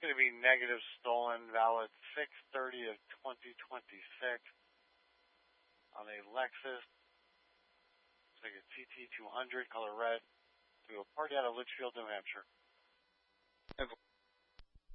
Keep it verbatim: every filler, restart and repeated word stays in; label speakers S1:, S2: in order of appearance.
S1: going to be negative stolen, valid six thirty of twenty twenty-six on a Lexus. Looks like a T T two hundred, color red, to a party out of Litchfield, New Hampshire.